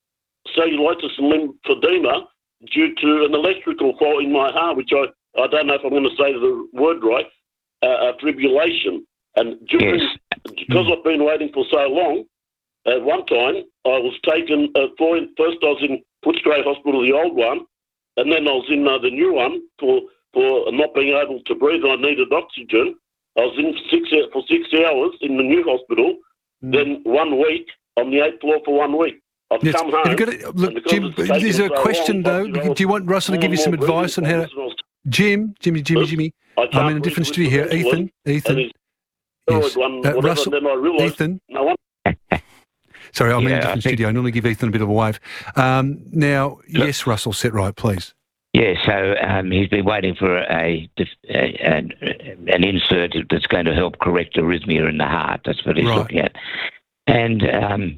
cellulitis and lymphedema due to an electrical fault in my heart, which I, I don't know if I'm going to say the word right, uh, a fibrillation. And during, yes. because I've been waiting for so long, at one time I was taken, uh, for, first I was in Footscray Hospital, the old one, and then I was in uh, the new one for, for not being able to breathe. I needed oxygen. I was in six for six hours in the new hospital, mm. then one week on the eighth floor for one week. I've yes. come home. Got to, look, Jim, there's a so question long, though. Do you want Russell to give you some advice on how to... Jim, Jimmy, Jimmy, Jimmy. I'm in a different studio here. Ethan, Ethan. Yes. One, uh, Russell, then I realised Ethan. No one. Sorry, I'm yeah, in a different studio. I normally give Ethan a bit of a wave. Um, now, yep. yes, Russell, set right, please. Yeah, so um, he's been waiting for a, a, a an insert that's going to help correct arrhythmia in the heart. That's what he's right. looking at. And um,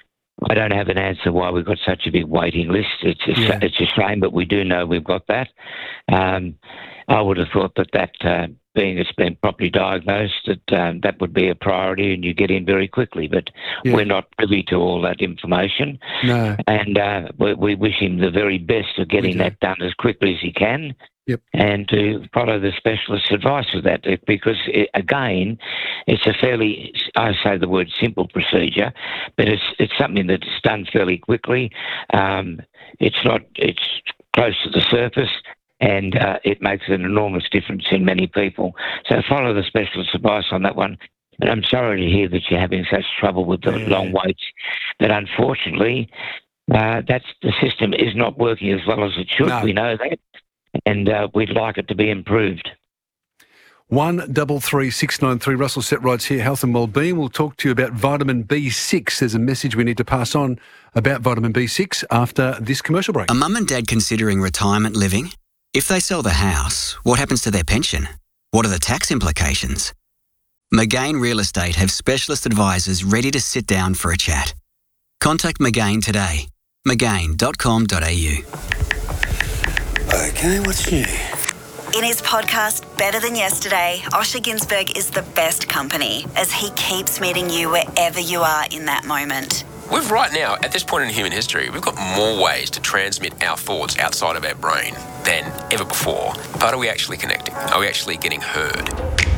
I don't have an answer why we've got such a big waiting list. It's a, yeah. it's a shame, but we do know we've got that. Um, I would have thought that that, uh, being it's been properly diagnosed, that um, that would be a priority and you get in very quickly. But yeah. we're not privy to all that information. No. And uh, we, we wish him the very best of getting that done as quickly as he can. Yep. And to follow the specialist's advice with that, because, it, again, it's a fairly, I say the word simple procedure, but it's it's something that's done fairly quickly. Um, it's not, it's close to the surface, and uh, it makes an enormous difference in many people. So follow the specialist's advice on that one. And I'm sorry to hear that you're having such trouble with the Yeah. long waits, but unfortunately, uh, that's the system is not working as well as it should. No. We know that. And uh, we'd like it to be improved. One double three six nine three. Russell Setrights here, Health and Wellbeing. We'll talk to you about vitamin B six. There's a message we need to pass on about vitamin B six after this commercial break. Are mum and dad considering retirement living? If they sell the house, what happens to their pension? What are the tax implications? McGain Real Estate have specialist advisors ready to sit down for a chat. Contact McGain today. McGain dot com dot a u. Okay, what's new? In his podcast, Better Than Yesterday, Osher Ginsberg is the best company as he keeps meeting you wherever you are in that moment. We've right now, at this point in human history, we've got more ways to transmit our thoughts outside of our brain than ever before. But are we actually connecting? Are we actually getting heard?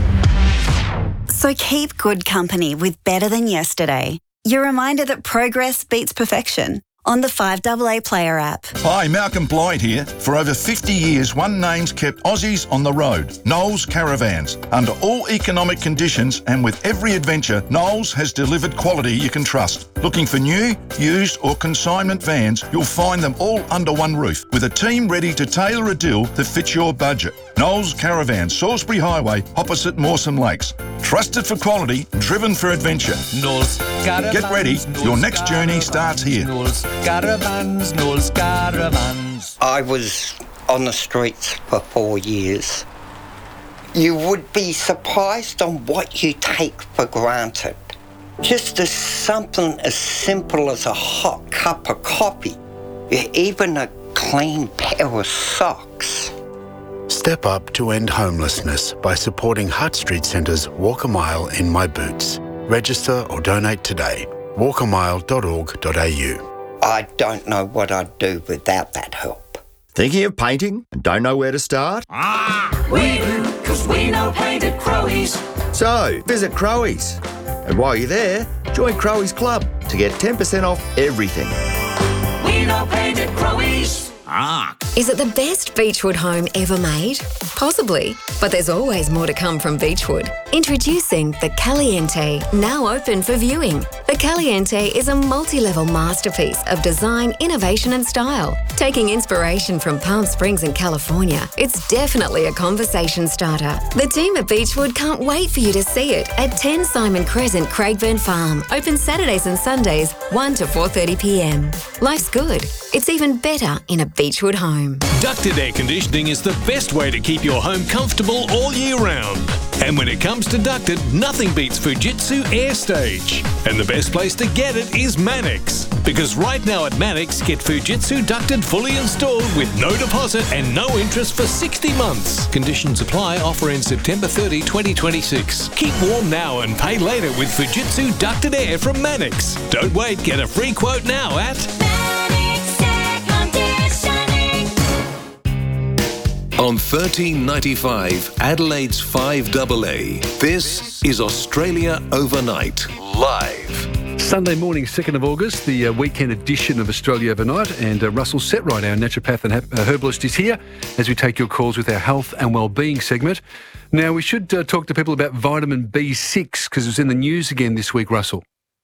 So keep good company with Better Than Yesterday. Your reminder that progress beats perfection on the five A A Player app. Hi, Malcolm Blythe here. For over fifty years, One Name's kept Aussies on the road. Knowles Caravans. Under all economic conditions and with every adventure, Knowles has delivered quality you can trust. Looking for new, used or consignment vans, you'll find them all under one roof with a team ready to tailor a deal that fits your budget. Knowles Caravans, Salisbury Highway, opposite Mawson Lakes. Trusted for quality, driven for adventure. Knowles Caravans. Get ready, your next journey starts here. Knowles Caravans, Knowles Caravans. I was on the streets for four years. You would be surprised on what you take for granted. Just as something as simple as a hot cup of coffee, even a clean pair of socks. Step up to end homelessness by supporting Hutt Street Centre's Walk a Mile in My Boots. Register or donate today. walk a mile dot org dot a u. I don't know what I'd do without that help. Thinking of painting and don't know where to start? We do, because we know paint at Crowies. So, visit Crowies. And while you're there, join Crowies Club to get ten percent off everything. We know paint at Crowies. Ah. Is it the best Beechwood home ever made? Possibly, but there's always more to come from Beechwood. Introducing the Caliente, now open for viewing. The Caliente is a multi-level masterpiece of design, innovation and style. Taking inspiration from Palm Springs in California, it's definitely a conversation starter. The team at Beechwood can't wait for you to see it at ten Simon Crescent, Craigburn Farm. Open Saturdays and Sundays, one to four thirty p m. Life's good. It's even better in a Beechwood home. Ducted air conditioning is the best way to keep your home comfortable all year round. And when it comes to ducted, nothing beats Fujitsu AirStage. And the best place to get it is Manix. Because right now at Manix, get Fujitsu ducted fully installed with no deposit and no interest for sixty months. Conditions apply. Offer ends September thirtieth, twenty twenty-six. Keep warm now and pay later with Fujitsu ducted air from Manix. Don't wait. Get a free quote now at On thirteen ninety-five, Adelaide's five A A. This is Australia Overnight, live. Sunday morning, second of August, the uh, weekend edition of Australia Overnight, and uh, Russell Setright, our naturopath and uh, herbalist, is here as we take your calls with our health and wellbeing segment. Now, we should uh, talk to people about vitamin B six because it was in the news again this week, Russell.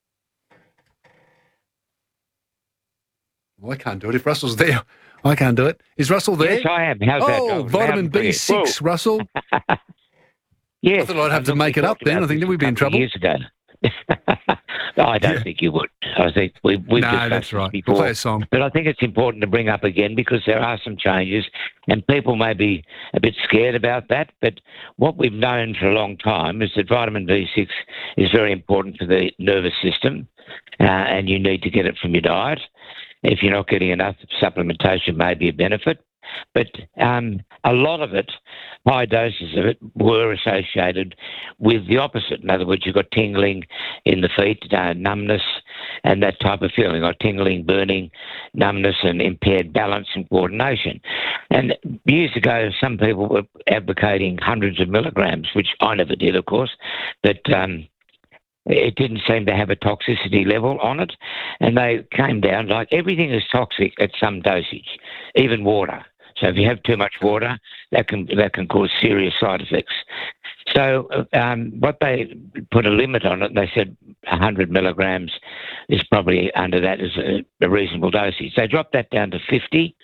Well, I can't do it. If Russell's there, I can't do it. Is Russell there? Yes, I am. How's oh, that? Oh, vitamin B six, Russell. Yes. I thought I'd have to make it up then. I think that we'd be in trouble. Years ago. I don't yeah. think you would. I think we, we've no, discussed that's right. before. We'll play a song. But I think it's important to bring up again because there are some changes and people may be a bit scared about that. But what we've known for a long time is that vitamin B six is very important for the nervous system uh, and you need to get it from your diet. If you're not getting enough, supplementation may be a benefit. But um, a lot of it, high doses of it, were associated with the opposite. In other words, you've got tingling in the feet, uh, numbness, and that type of feeling, like tingling, burning, numbness, and impaired balance and coordination. And years ago, some people were advocating hundreds of milligrams, which I never did, of course, but um, it didn't seem to have a toxicity level on it. And they came down, like everything is toxic at some dosage, even water. So if you have too much water, that can that can cause serious side effects. So um, what they put a limit on it, they said one hundred milligrams is probably under that as a, a reasonable dosage. They dropped that down to fifty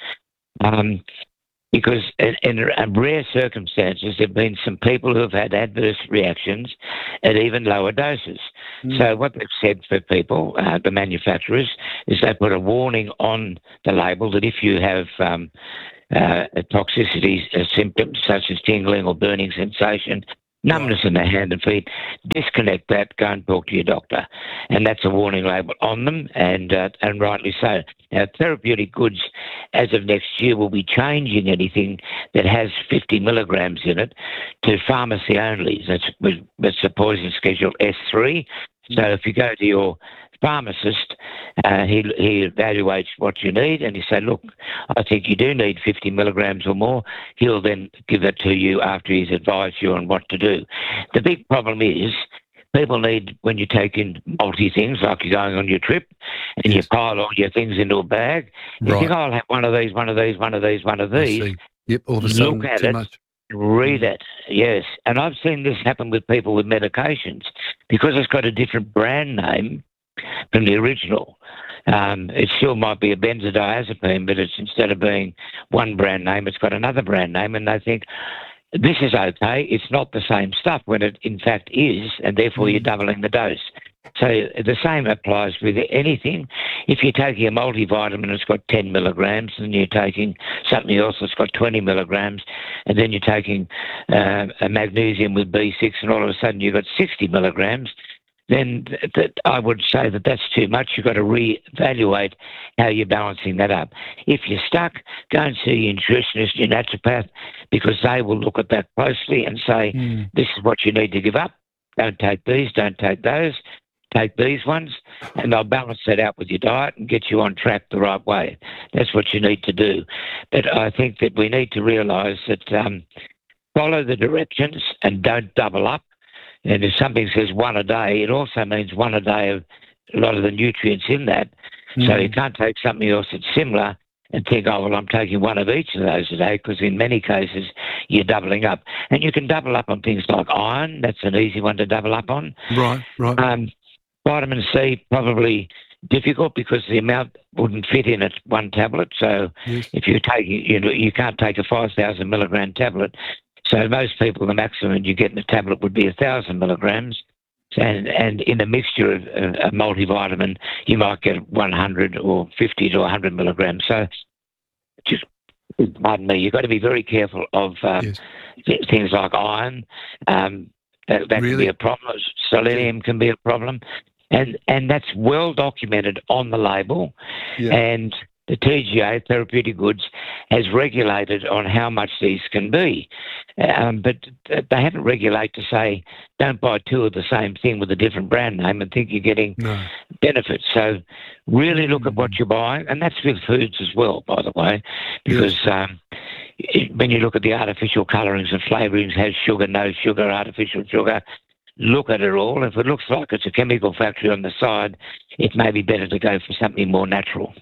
um, because in, in rare circumstances there have been some people who have had adverse reactions at even lower doses. Mm. So what they've said for people, uh, the manufacturers, is they put a warning on the label that if you have um, uh, toxicity uh, symptoms such as tingling or burning sensation, numbness in the hand and feet, disconnect that, go and talk to your doctor. And that's a warning label on them, and uh, and rightly so. Now, Therapeutic Goods, as of next year, will be changing anything that has fifty milligrams in it to pharmacy only. That's, that's a poison schedule S three. So if you go to your pharmacist, uh, he he evaluates what you need, and he say, look, I think you do need fifty milligrams or more. He'll then give it to you after he's advised you on what to do. The big problem is people need, when you take in multi things, like you're going on your trip and yes. you pile all your things into a bag, you Right. think, oh, I'll have one of these, one of these, one of these, one of I these. see. Yep, all of a sudden, Look at too it. much. Read it, yes. And I've seen this happen with people with medications because it's got a different brand name from the original. Um, it still might be a benzodiazepine, but it's instead of being one brand name, it's got another brand name, and they think this is okay. It's not the same stuff when it in fact is, and therefore you're doubling the dose. So the same applies with anything. If you're taking a multivitamin, it's got ten milligrams, and you're taking something else that's got twenty milligrams, and then you're taking uh, a magnesium with B six, and all of a sudden you've got sixty milligrams, then th- th- I would say that that's too much. You've got to re-evaluate how you're balancing that up. If you're stuck, go and see your nutritionist, your naturopath, because they will look at that closely and say, mm. this is what you need to give up. Don't take these, don't take those. Take these ones, and they'll balance that out with your diet and get you on track the right way. That's what you need to do. But I think that we need to realise that um, follow the directions and don't double up. And if something says one a day, it also means one a day of a lot of the nutrients in that. Mm. So you can't take something else that's similar and think, oh, well, I'm taking one of each of those a day, because in many cases you're doubling up. And you can double up on things like iron. That's an easy one to double up on. Right, right. Um, Vitamin C, probably difficult because the amount wouldn't fit in at one tablet. So yes. if you take, you know, you can't take a five thousand milligram tablet. So most people, the maximum you get in a tablet would be one thousand milligrams. And, and in a mixture of a, a multivitamin, you might get one hundred or fifty to one hundred milligrams. So just, pardon me, you've got to be very careful of um, yes. th- things like iron. Um, that that really? can be a problem. Selenium can be a problem. And and that's well documented on the label. Yeah. And the T G A, Therapeutic Goods, has regulated on how much these can be. Um, but they haven't regulated to say, don't buy two of the same thing with a different brand name and think you're getting no. benefits. So really look at what you're buying. And that's with foods as well, by the way, because yes. um, it, when you look at the artificial colourings and flavourings, has sugar, no sugar, artificial sugar, look at it all. If it looks like it's a chemical factory on the side, it may be better to go for something more natural.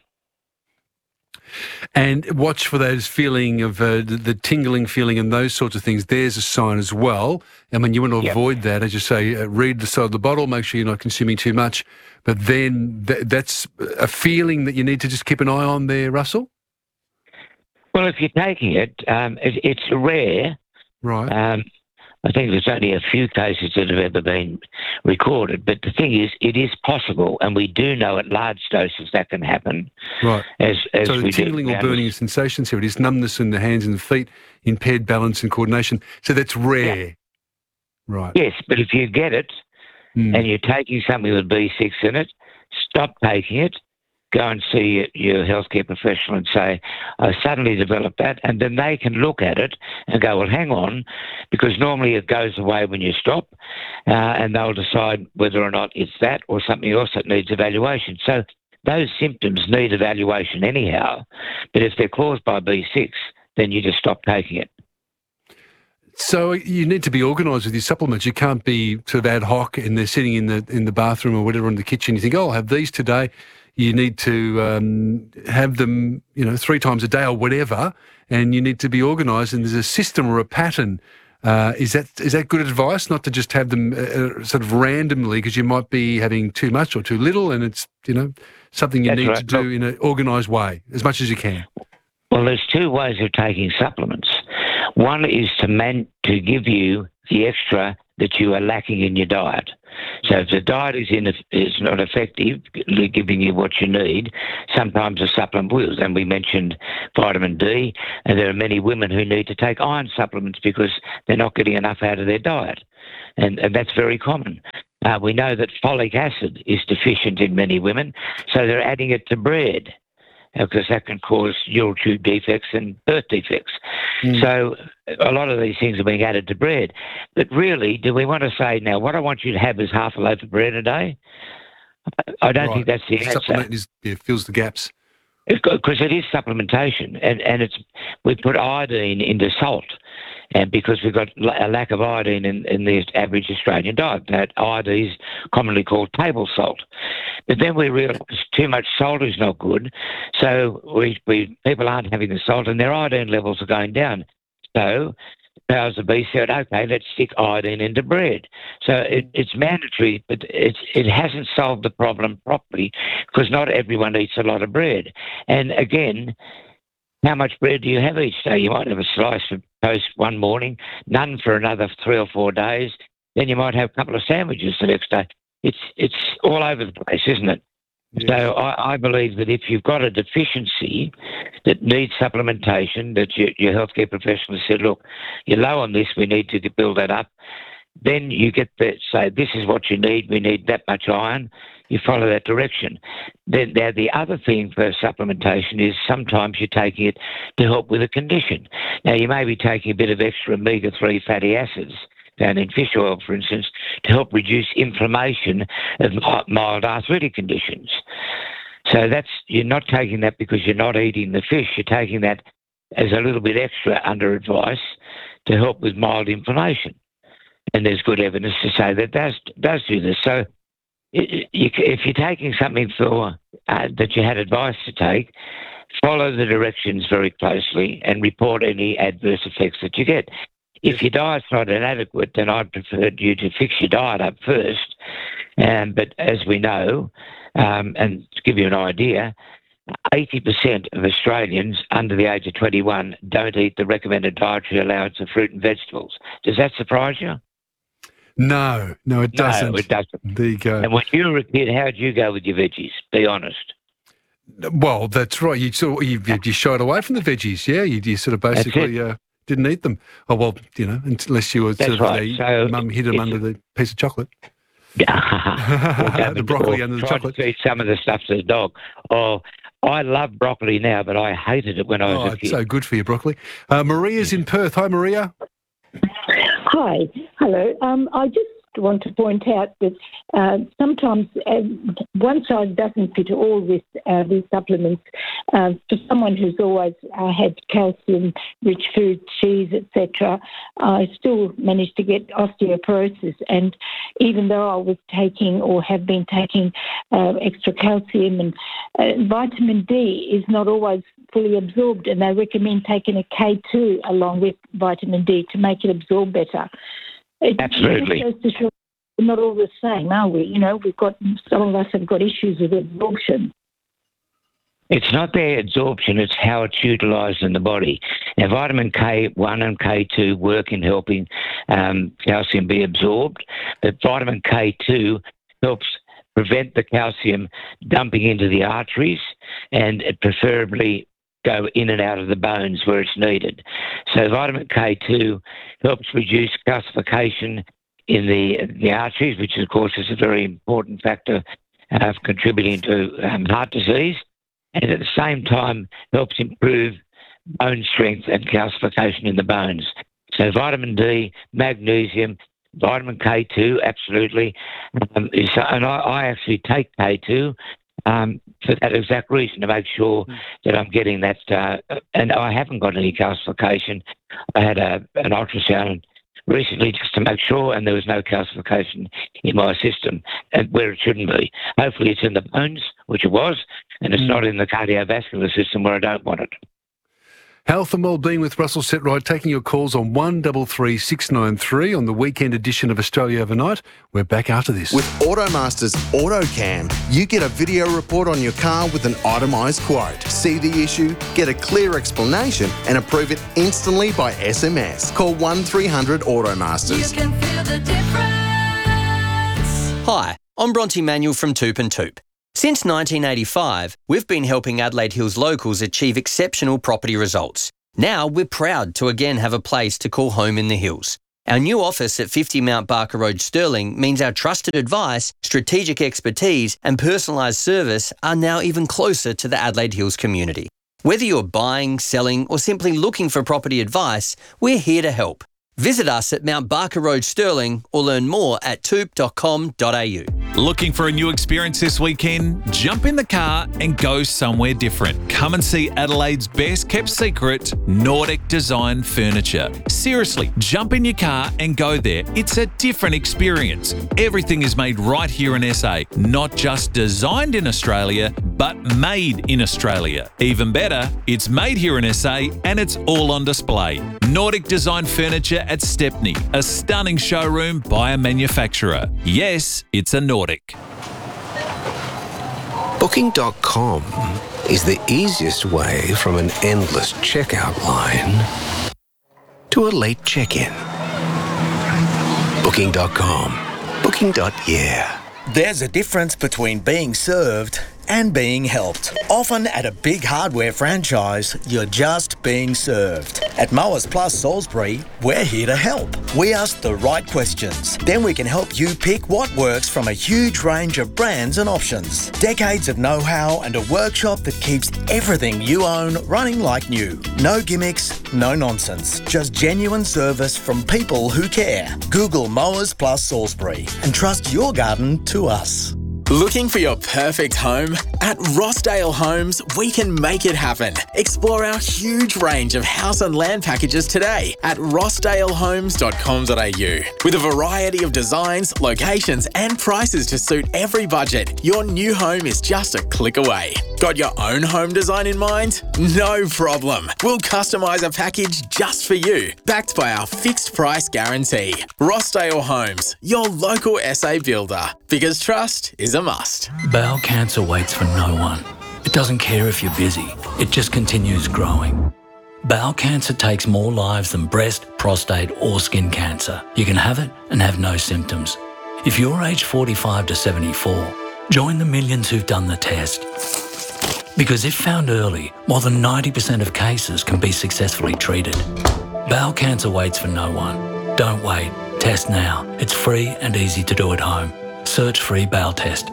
And watch for those feeling of uh, the, the tingling feeling and those sorts of things. There's a sign as well. I mean, you want to yep. avoid that, as you say, uh, read the side of the bottle, make sure you're not consuming too much. But then th- that's a feeling that you need to just keep an eye on there, Russell? Well, if you're taking it, um, it it's rare. Right. Um, I think there's only a few cases that have ever been recorded. But the thing is, it is possible, and we do know at large doses that can happen. Right. As, as so the we tingling do. or burning sensations here, it is numbness in the hands and the feet, impaired balance and coordination. So that's rare. Yeah. Right. Yes, but if you get it mm. and you're taking something with B six in it, stop taking it go and see your healthcare professional and say, I suddenly developed that, and then they can look at it and go, well, hang on, because normally it goes away when you stop, uh, and they'll decide whether or not it's that or something else that needs evaluation. So those symptoms need evaluation anyhow, but if they're caused by B six, then you just stop taking it. So you need to be organised with your supplements. You can't be sort of ad hoc and they're sitting in the in the bathroom or whatever in the kitchen. You think, oh, I'll have these today. You need to um, have them, you know, three times a day or whatever, and you need to be organised. And there's a system or a pattern. Uh, is that is that good advice? Not to just have them uh, sort of randomly, because you might be having too much or too little, and it's, you know, something you That's need right. to do Look, in an organised way as much as you can. Well, there's two ways of taking supplements. One is to man to give you the extra that you are lacking in your diet. So if the diet is in, is not effective, giving you what you need, sometimes a supplement will. And we mentioned vitamin D, and there are many women who need to take iron supplements because they're not getting enough out of their diet. And, and that's very common. Uh, we know that folic acid is deficient in many women, so they're adding it to bread, because that can cause neural tube defects and birth defects. Mm. So a lot of these things are being added to bread. But really, do we want to say, now, what I want you to have is half a loaf of bread a day? I don't Right. think that's the answer. Supplement is, yeah, fills the gaps. Because it is supplementation, and, and it's we put iodine into salt, and because we've got a lack of iodine in, in the average Australian diet, that iodine is commonly called table salt. But then we realise too much salt is not good, so we, we people aren't having the salt, and their iodine levels are going down. So the powers that be said, okay, let's stick iodine into bread. So it, it's mandatory, but it's, it hasn't solved the problem properly, because not everyone eats a lot of bread. And again, how much bread do you have each day? You might have a slice of toast one morning, none for another three or four days. Then you might have a couple of sandwiches the next day. It's it's all over the place, isn't it? Yes. So I, I believe that if you've got a deficiency that needs supplementation, that your, your healthcare professional has said, look, you're low on this, we need to build that up, then you get the, say, this is what you need, we need that much iron, you follow that direction. Then now the other thing for supplementation is sometimes you're taking it to help with a condition. Now you may be taking a bit of extra omega three fatty acids found in fish oil, for instance, to help reduce inflammation of mild arthritic conditions. So that's, you're not taking that because you're not eating the fish, you're taking that as a little bit extra under advice to help with mild inflammation. And there's good evidence to say that does does do this. So if you're taking something for uh, that you had advice to take, follow the directions very closely and report any adverse effects that you get. If your diet's not inadequate, then I'd prefer you to fix your diet up first. Um, but as we know, um, and to give you an idea, eighty percent of Australians under the age of twenty-one don't eat the recommended dietary allowance of fruit and vegetables. Does that surprise you? No, no, it doesn't. No, it doesn't. There you go. And when you were a kid, how'd you go with your veggies? Be honest. Well, that's right. You sort of, you, you shied away from the veggies, yeah? You, you sort of basically uh, didn't eat them. Oh, well, you know, unless you were That's sort of right. a, So mum hid them under the piece of chocolate. Yeah. The broccoli under the tried chocolate. to feed some of the stuff to the dog. Oh, I love broccoli now, but I hated it when I was Oh, a it's kid. so good for you, broccoli. Uh, Maria's in Perth. Hi, Maria. Hi, hello. Um, I just want to point out that uh, sometimes um, one size doesn't fit all with uh, these supplements. Uh, for someone who's always uh, had calcium-rich food, cheese, et cetera, I still managed to get osteoporosis. And even though I was taking or have been taking uh, extra calcium, and uh, vitamin D is not always fully absorbed, and they recommend taking a K two along with vitamin D to make it absorb better. It Absolutely. goes to show we're not all the same, are we? You know, we've got, some of us have got issues with absorption. It's not their absorption, it's how it's utilised in the body. Now, vitamin K one and K two work in helping um, calcium be absorbed, but vitamin K two helps prevent the calcium dumping into the arteries, and it preferably go in and out of the bones where it's needed. So vitamin K two helps reduce calcification in the the arteries, which of course is a very important factor uh, contributing to um, heart disease, and at the same time helps improve bone strength and calcification in the bones. So vitamin D, magnesium, vitamin K two, absolutely. Um, is, and I, I actually take K two um, for that exact reason, to make sure mm. that I'm getting that. Uh, and I haven't got any calcification. I had a, an ultrasound recently just to make sure, and there was no calcification in my system, and where it shouldn't be. Hopefully it's in the bones, which it was, and it's mm. not in the cardiovascular system where I don't want it. Health and Wellbeing with Russell Setright, taking your calls on one three three six nine three on the weekend edition of Australia Overnight. We're back after this. With Automaster's AutoCam, you get a video report on your car with an itemised quote. See the issue, get a clear explanation and approve it instantly by S M S. Call one three hundred Automasters. You can feel the difference. Hi, I'm Bronte Manuel from Toop and Toop. Since nineteen eighty-five, we've been helping Adelaide Hills locals achieve exceptional property results. Now we're proud to again have a place to call home in the hills. Our new office at fifty Mount Barker Road, Stirling, means our trusted advice, strategic expertise and personalised service are now even closer to the Adelaide Hills community. Whether you're buying, selling or simply looking for property advice, we're here to help. Visit us at Mount Barker Road, Stirling, or learn more at toop dot com dot a u. Looking for a new experience this weekend? Jump in the car and go somewhere different. Come and see Adelaide's best kept secret, Nordic Design Furniture. Seriously, jump in your car and go there. It's a different experience. Everything is made right here in S A, not just designed in Australia, but made in Australia. Even better, it's made here in S A and it's all on display. Nordic Design Furniture at Stepney, a stunning showroom by a manufacturer. Yes, it's a Nordic. Booking dot com is the easiest way from an endless checkout line to a late check-in. Booking dot com. Booking. Yeah. There's a difference between being served and being helped. Often at a big hardware franchise, you're just being served. At Mowers Plus Salisbury, we're here to help. We ask the right questions. Then we can help you pick what works from a huge range of brands and options. Decades of know-how and a workshop that keeps everything you own running like new. No gimmicks, no nonsense. Just genuine service from people who care. Google Mowers Plus Salisbury and trust your garden to us. Looking for your perfect home? At Rossdale Homes, we can make it happen. Explore our huge range of house and land packages today at rossdale homes dot com dot a u. With a variety of designs, locations and prices to suit every budget, your new home is just a click away. Got your own home design in mind? No problem. We'll customise a package just for you, backed by our fixed price guarantee. Rossdale Homes, your local S A builder. Because trust is a must. Bowel cancer waits for no one. It doesn't care if you're busy. It just continues growing. Bowel cancer takes more lives than breast, prostate or skin cancer. You can have it and have no symptoms. If you're aged forty-five to seventy-four, join the millions who've done the test. Because if found early, more than ninety percent of cases can be successfully treated. Bowel cancer waits for no one. Don't wait. Test now. It's free and easy to do at home. Search free bowel test.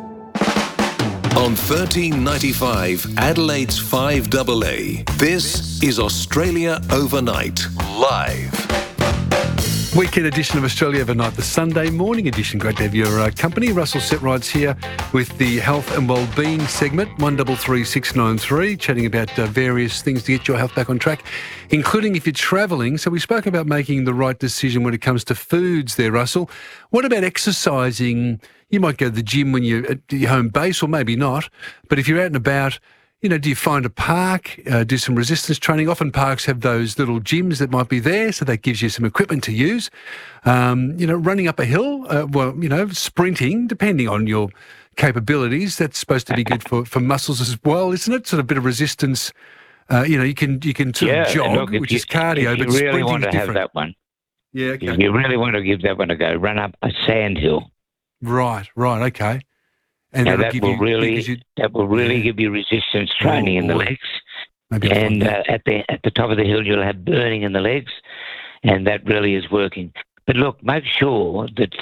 On thirteen ninety-five, Adelaide's five A A, this is Australia Overnight, live. Weekend edition of Australia Overnight, the Sunday morning edition. Great to have your uh, company. Russell Setright's here with the Health and Wellbeing segment, one three three six nine three, chatting about uh, various things to get your health back on track, including if you're travelling. So we spoke about making the right decision when it comes to foods there, Russell. What about exercising? You might go to the gym when you're at your home base, or maybe not. But if you're out and about, you know, do you find a park, uh, do some resistance training? Often parks have those little gyms that might be there, so that gives you some equipment to use. Um, you know, running up a hill, uh, well, you know, sprinting, depending on your capabilities, that's supposed to be good for, for muscles as well, isn't it? Sort of a bit of resistance. Uh, you know, you can you can sort yeah, of jog, look, which you, is cardio, if you but really sprinting want to is have different. that one. Yeah, okay. If you really want to give that one a go, run up a sand hill. Right, right, okay. And now that will, you, really, you, that will really yeah. give you resistance training oh, in the legs. Maybe and uh, at the at the top of the hill, you'll have burning in the legs, and that really is working. But look, make sure that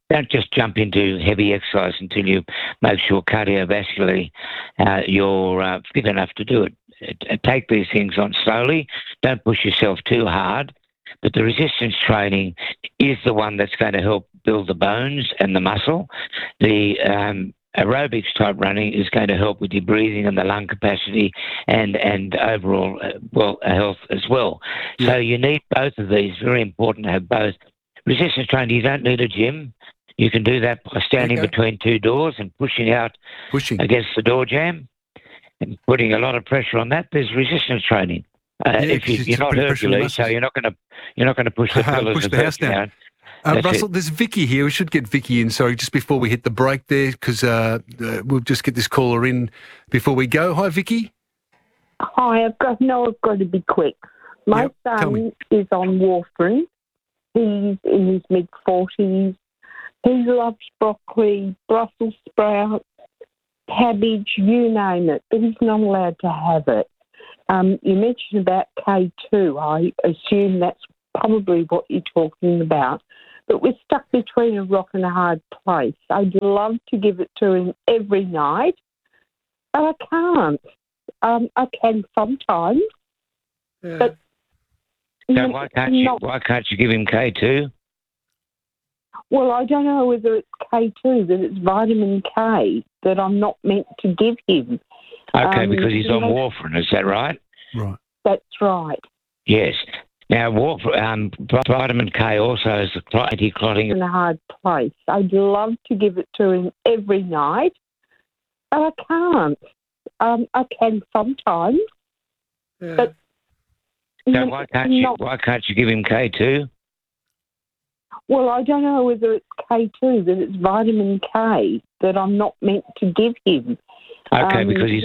don't just jump into heavy exercise until you make sure cardiovascularly uh, you're uh, fit enough to do it. Uh, Take these things on slowly. Don't push yourself too hard. But the resistance training is the one that's going to help build the bones and the muscle. The um, aerobics type running is going to help with your breathing and the lung capacity and, and overall uh, well health as well. Yeah. So you need both of these. Very important to have both. Resistance training, you don't need a gym. You can do that by standing okay. between two doors and pushing out pushing. against the door jamb and putting a lot of pressure on that. There's resistance training. Uh, yeah, if you, you're not Hercules, so you're not going to you're not going to push the pillars push of the house down. down. Uh, Russell, it. There's Vicky here. We should get Vicky in. Sorry, just before we hit the break there, because uh, uh, we'll just get this caller in before we go. Hi, Vicky. Hi, I've got no. I've got to be quick. My yep, son is on warfarin. He's in his mid forties. He loves broccoli, Brussels sprouts, cabbage, you name it, but he's not allowed to have it. Um, you mentioned about K two. I assume that's probably what you're talking about. But we're stuck between a rock and a hard place. I'd love to give it to him every night, but I can't. Um, I can sometimes, yeah. but so why can't you? Not, why can't you give him K two? Well, I don't know whether it's K two, that it's vitamin K that I'm not meant to give him. Okay, um, because he's on know, warfarin, is that right? Right. That's right. Yes. Now, warf- um, vitamin K also is anti-clotting. In a hard place. I'd love to give it to him every night, but I can't. Um, I can sometimes, yeah. but so why can't you? Not, why can't you give him K two? Well, I don't know whether it's K two, that it's vitamin K that I'm not meant to give him. Okay, um, because he's